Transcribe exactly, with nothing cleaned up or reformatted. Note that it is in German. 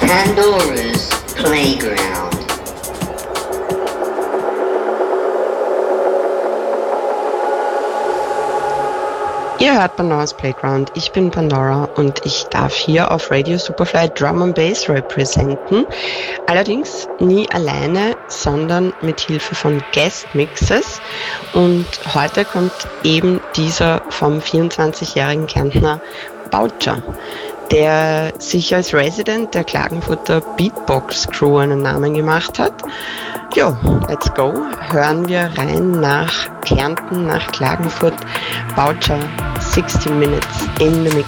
Pandora's Playground. Ihr hört Pandora's Playground, ich bin Pandora und ich darf hier auf Radio Superfly Drum and Bass representen. Allerdings nie alleine, sondern mit Hilfe von Guest Mixes. Und heute kommt eben dieser vom vierundzwanzigjährigen Kärntner Boucher, der sich als Resident der Klagenfurter Beatbox Crew einen Namen gemacht hat. Jo, let's go. Hören wir rein nach Kärnten, nach Klagenfurt. Boucher, sixty minutes in the mix.